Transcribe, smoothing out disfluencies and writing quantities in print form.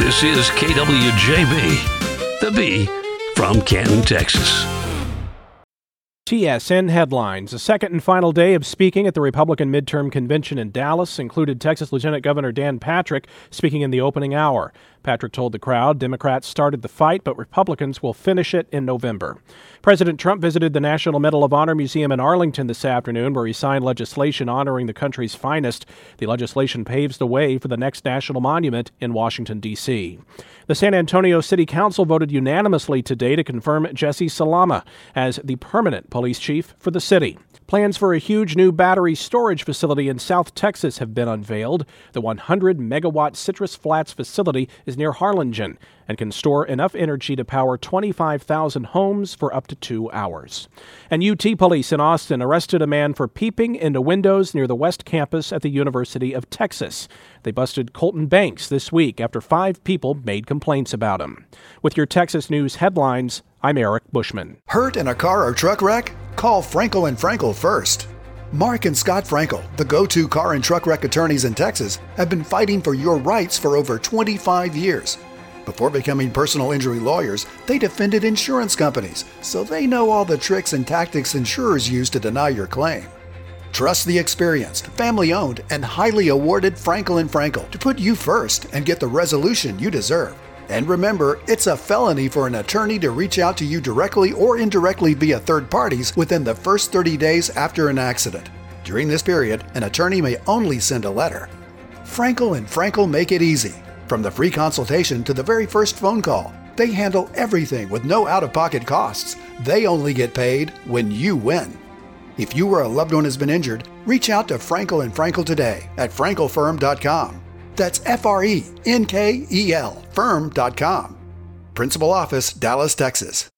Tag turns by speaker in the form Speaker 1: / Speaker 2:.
Speaker 1: This is KWJB, the B from Canton, Texas.
Speaker 2: TSN headlines. The second and final day of speaking at the Republican midterm convention in Dallas included Texas Lieutenant Governor Dan Patrick speaking in the opening hour. Patrick told the crowd Democrats started the fight, but Republicans will finish it in November. President Trump visited the National Medal of Honor Museum in Arlington this afternoon, where he signed legislation honoring the country's finest. The legislation paves the way for the next national monument in Washington, D.C. The San Antonio City Council voted unanimously today to confirm Jesse Salama as the permanent police chief for the city. Plans for a huge new battery storage facility in South Texas have been unveiled. The 100-megawatt Citrus Flats facility is near Harlingen and can store enough energy to power 25,000 homes for up to 2 hours. And UT police in Austin arrested a man for peeping into windows near the West Campus at the University of Texas. They busted Colton Banks this week after 5 people made complaints about him. With your Texas News headlines, I'm Eric Bushman.
Speaker 3: Hurt in a car or truck wreck? Call Frankel & Frankel first. Mark and Scott Frankel, the go-to car and truck wreck attorneys in Texas, have been fighting for your rights for over 25 years. Before becoming personal injury lawyers, they defended insurance companies, so they know all the tricks and tactics insurers use to deny your claim. Trust the experienced, family-owned, and highly awarded Frankel & Frankel to put you first and get the resolution you deserve. And remember, it's a felony for an attorney to reach out to you directly or indirectly via third parties within the first 30 days after an accident. During this period, an attorney may only send a letter. Frankel & Frankel make it easy. From the free consultation to the very first phone call, they handle everything with no out-of-pocket costs. They only get paid when you win. If you or a loved one has been injured, reach out to Frankel & Frankel today at frankelfirm.com. That's FRENKEL firm.com. Principal office, Dallas, Texas.